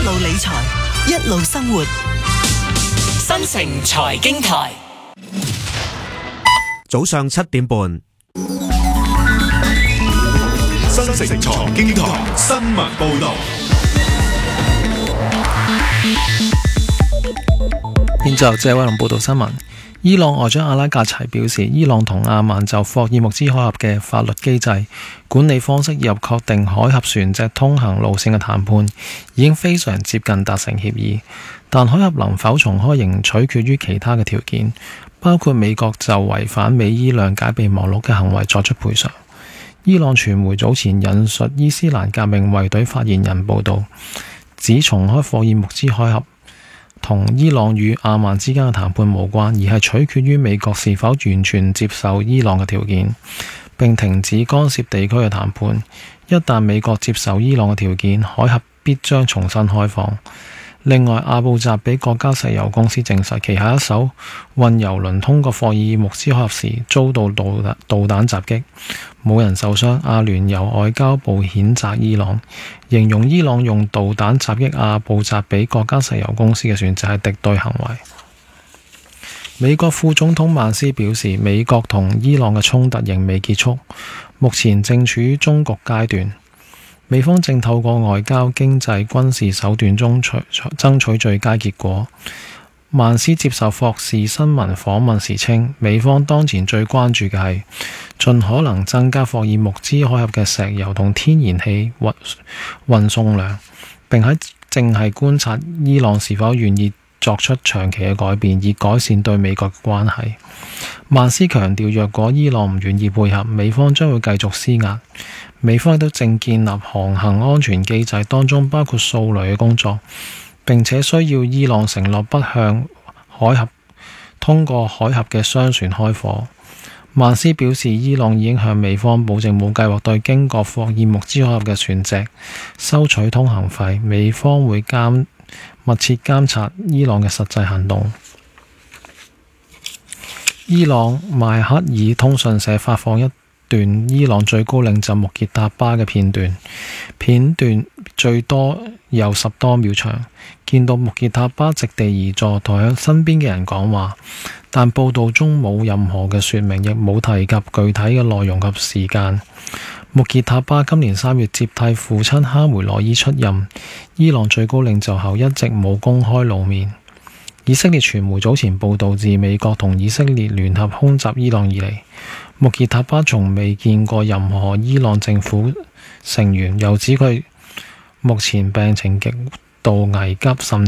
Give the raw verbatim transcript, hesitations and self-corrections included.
路理財，一路生活。 新城財經台， 早上七點半。 新城財經台新聞報道。 現在謝偉龍報道新聞。伊朗外長阿拉格齊表示，伊朗同阿曼就霍爾木茲海峽嘅法律機制、管理方式以及確定海峽船隻通行路線嘅談判已經非常接近達成協議，但海峽能否重開仍取決於其他嘅條件，包括美國就違反美伊諒解備忘錄嘅行為作出賠償。伊朗傳媒早前引述伊斯蘭革命衛隊發言人報道，指重開霍爾木茲海峽同伊朗與阿曼之間嘅談判無關，而係取決於美國是否完全接受伊朗嘅條件，並停止干涉地區嘅談判。一旦美國接受伊朗嘅條件，海峽必將重新開放。另外，阿布扎比國家石油公司證實，旗下一艘運油輪通過霍爾木茲海峽時遭到導彈導彈襲擊，冇人受傷。阿聯酋外交部譴責伊朗，形容伊朗用導彈襲擊阿布扎比國家石油公司嘅船隻係敵對行為。美國副總統曼斯表示，美國同伊朗嘅衝突仍未結束，目前正處於終局階段。美方正透過外交、經濟、軍事手段中取爭取最佳結果。曼斯接受霍士新聞訪問時稱，美方當前最關注嘅係盡可能增加霍爾木茲海峽嘅石油同天然氣運運送量，並喺正係觀察伊朗是否願意作出長期嘅改變，以改善對美國嘅關係。曼斯強調，若果伊朗唔願意配合，美方將會繼續施壓。美方亦都正建立航行安全機制，當中包括掃雷嘅工作，並且需要伊朗承諾不向海峽通過海峽嘅商船開火。曼斯表示，伊朗已經向美方保證冇計劃對經過霍爾木茲海峽嘅船隻收取通行費，美方會監密切監察伊朗嘅實際行動。伊朗邁克爾通訊社發放一段伊朗最高領袖穆傑塔巴嘅片段，片段最多有十多秒長，見到穆傑塔巴席地而坐，同向身邊嘅人講話，但報道中冇任何嘅說明，亦冇提及具體嘅內容及時間。穆傑塔巴今年三月接替父親哈梅內伊出任伊朗最高領袖後，一直冇公開露面。以色列傳媒早前報道，自美國同以色列聯合空襲伊朗以嚟，穆傑塔巴從未見過任何伊朗政府成員，又指佢目前病情極度危急，甚